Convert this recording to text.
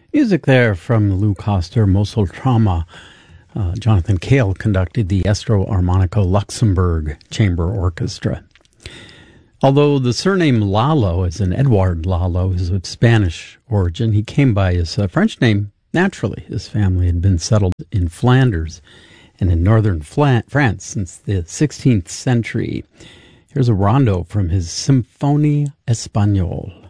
Music there from Lou Koster, Mosel Trauma. Jonathan Cale conducted the Estro Armonico Luxembourg Chamber Orchestra. Although the surname Lalo, as in Edouard Lalo, is of Spanish origin, he came by his French name naturally. His family had been settled in Flanders and in northern France since the 16th century. Here's a rondo from his Symphonie Espagnole.